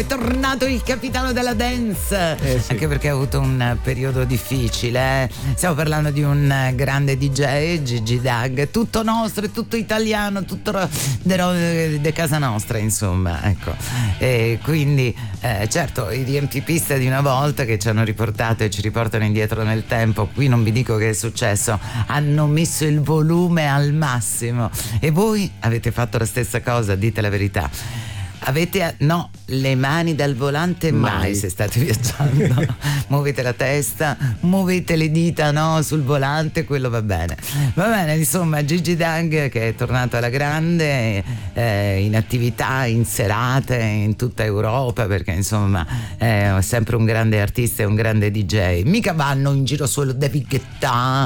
È tornato il capitano della dance, sì. anche perché ha avuto un periodo difficile. Stiamo parlando di un grande DJ, Gigi Dag, tutto nostro, è tutto italiano, tutto de casa nostra, insomma, ecco. E quindi certo, i riempipista di una volta che ci hanno riportato e ci riportano indietro nel tempo, qui non vi dico che è successo, hanno messo il volume al massimo. E voi avete fatto la stessa cosa? Dite la verità. Avete le mani dal volante mai se state viaggiando. Muovete la testa, muovete le dita sul volante, quello va bene, insomma. Gigi Dag che è tornato alla grande, in attività, in serate in tutta Europa, perché insomma è sempre un grande artista e un grande DJ. Mica vanno in giro solo David Guetta,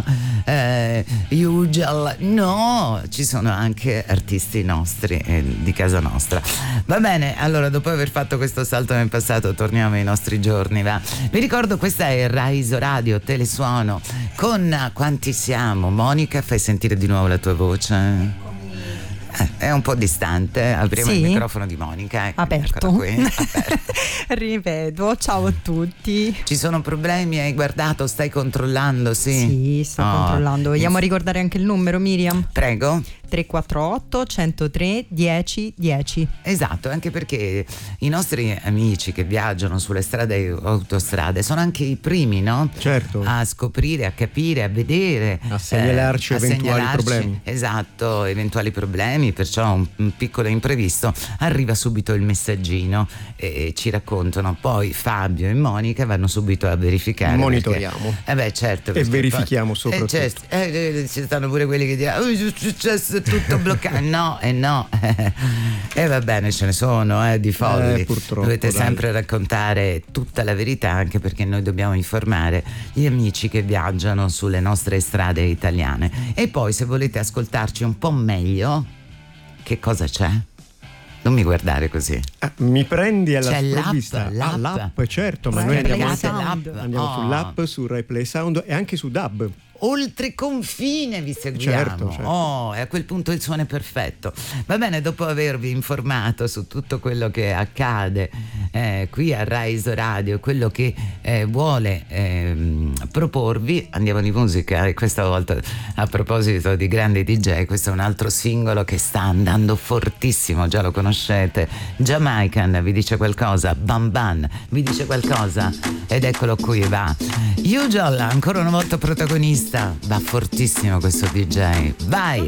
Ugel, no, ci sono anche artisti nostri, di casa nostra. Va bene, allora dopo aver fatto questo salto nel passato torniamo ai nostri giorni, va. Vi ricordo, questa è Raiso Radio, Telesuono con Quanti siamo? Monica, fai sentire di nuovo la tua voce. È un po' distante, apriamo il microfono di Monica. Aperto. Qui, aperto. Ripeto, ciao a tutti. Ci sono problemi? Hai guardato? Stai controllando? Sì, sto controllando. Vogliamo ricordare anche il numero, Miriam? Prego. 348 103 10 10. Esatto, anche perché i nostri amici che viaggiano sulle strade e autostrade sono anche i primi, no? Certo. A scoprire, a capire, a vedere, a segnalarci eventuali problemi. Esatto, eventuali problemi, perciò un piccolo imprevisto, arriva subito il messaggino e ci raccontano. Poi Fabio e Monica vanno subito a verificare. Monitoriamo. Certo. E verifichiamo poi, soprattutto. Ci stanno pure quelli che dicono è successo tutto bloccato. No. E va bene, ce ne sono di folli. Purtroppo dovete sempre raccontare tutta la verità, anche perché noi dobbiamo informare gli amici che viaggiano sulle nostre strade italiane. E poi, se volete ascoltarci un po' meglio, che cosa c'è? Non mi guardare così. Mi prendi alla c'è sprovvista. L'app, certo, ma noi andiamo sull'app, su Rai Play Sound e anche su DAB. Oltre confine vi seguiamo. Certo. E a quel punto il suono è perfetto. Va bene, dopo avervi informato su tutto quello che accade qui a Raiso Radio, quello che vuole proporvi, andiamo di musica. E questa volta, a proposito di grandi DJ, questo è un altro singolo che sta andando fortissimo, già lo conoscete. Jamaican vi dice qualcosa? Bam Bam vi dice qualcosa? Ed eccolo qui, va. Ugel, ancora una volta protagonista. Va fortissimo questo DJ, vai!